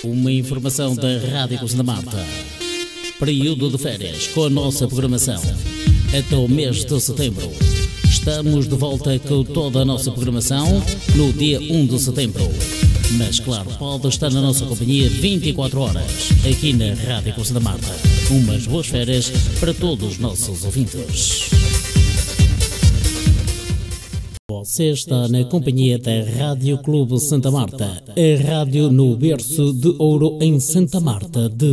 Uma informação da Rádio Santa Marta. Período de férias com a nossa programação. Até o mês de setembro. Estamos de volta com toda a nossa programação no dia 1 de setembro. Mas claro, pode estar na nossa companhia 24 horas, aqui na Rádio Santa Marta. Umas boas férias para todos os nossos ouvintes. Você está na companhia da Rádio Clube Santa Marta, a rádio no berço de ouro em Santa Marta de